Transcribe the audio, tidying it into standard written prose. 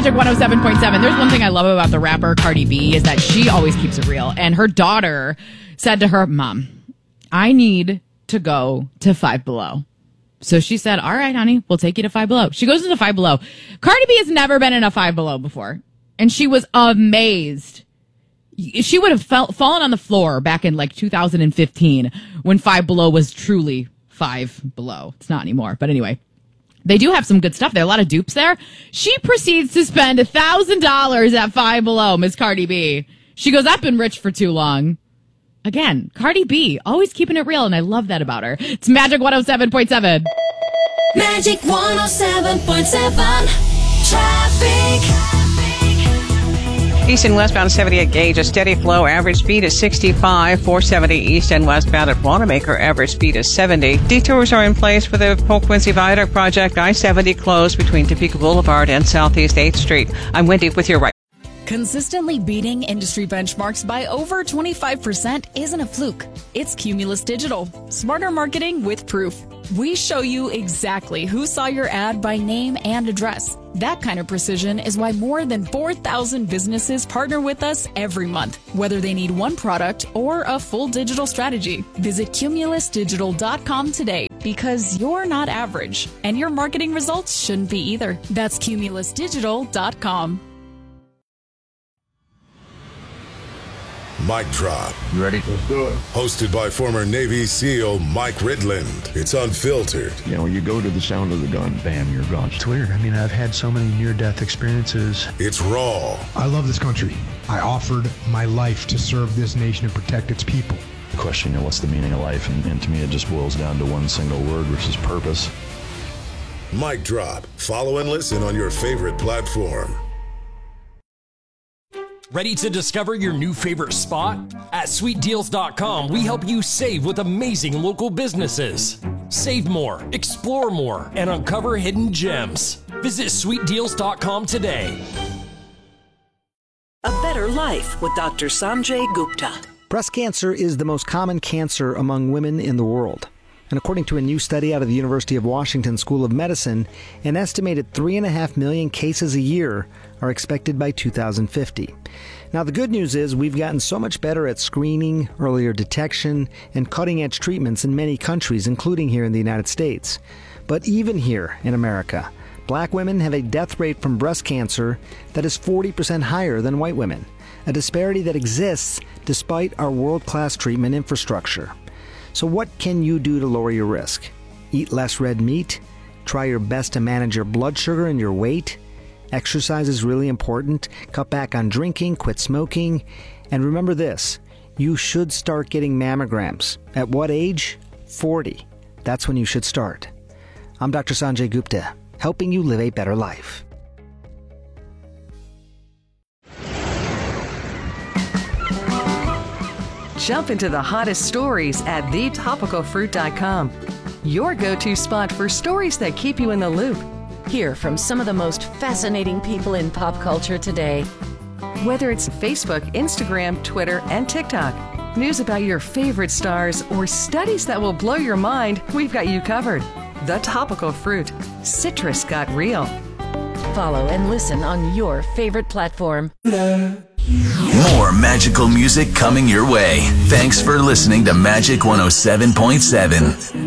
Magic 107.7. There's one thing I love about the rapper Cardi B is that she always keeps it real. And her daughter said to her, Mom, I need to go to Five Below. So she said, all right, honey, we'll take you to Five Below. She goes to the Five Below. Cardi B has never been in a Five Below before. And she was amazed. She would have fallen on the floor back in like 2015 when Five Below was truly Five Below. It's not anymore. But anyway, they do have some good stuff there. A lot of dupes there. She proceeds to spend $1,000 at Five Below, Miss Cardi B. She goes, I've been rich for too long. Again, Cardi B, always keeping it real, and I love that about her. It's Magic 107.7. Magic 107.7. Traffic. East and westbound 78 gauge, a steady flow. Average speed is 65. 470 east and westbound at Wanamaker. Average speed is 70. Detours are in place for the Polk Quincy Viaduct project. I-70 closed between Topeka Boulevard and Southeast 8th Street. I'm Wendy with your right. Consistently beating industry benchmarks by over 25% isn't a fluke. It's Cumulus Digital. Smarter marketing with proof. We show you exactly who saw your ad by name and address. That kind of precision is why more than 4,000 businesses partner with us every month, whether they need one product or a full digital strategy. Visit cumulusdigital.com today because you're not average and your marketing results shouldn't be either. That's cumulusdigital.com. Mic Drop. You ready? Let's do it. Hosted by former Navy SEAL Mike Ridland. It's unfiltered. You know, you go to the sound of the gun, bam, you're gone. It's weird. I mean, I've had so many near-death experiences. It's raw. I love this country. I offered my life to serve this nation and protect its people. The question, you know, what's the meaning of life? And to me, it just boils down to one single word, which is purpose. Mic Drop. Follow and listen on your favorite platform. Ready to discover your new favorite spot? At sweetdeals.com, we help you save with amazing local businesses. Save more, explore more, and uncover hidden gems. Visit sweetdeals.com today. A Better Life with Dr. Sanjay Gupta. Breast cancer is the most common cancer among women in the world. And according to a new study out of the University of Washington School of Medicine, an estimated 3.5 million cases a year are expected by 2050. Now, the good news is we've gotten so much better at screening, earlier detection, and cutting-edge treatments in many countries, including here in the United States. But even here in America, black women have a death rate from breast cancer that is 40% higher than white women, a disparity that exists despite our world-class treatment infrastructure. So what can you do to lower your risk? Eat less red meat? Try your best to manage your blood sugar and your weight? Exercise is really important. Cut back on drinking, quit smoking. And remember this, you should start getting mammograms. At what age? 40. That's when you should start. I'm Dr. Sanjay Gupta, helping you live a better life. Jump into the hottest stories at thetopicalfruit.com. Your go-to spot for stories that keep you in the loop. Hear from some of the most fascinating people in pop culture today. Whether it's Facebook, Instagram, Twitter, and TikTok, news about your favorite stars, or studies that will blow your mind, we've got you covered. The Topical Fruit. Citrus got real. Follow and listen on your favorite platform. More magical music coming your way. Thanks for listening to Magic 107.7.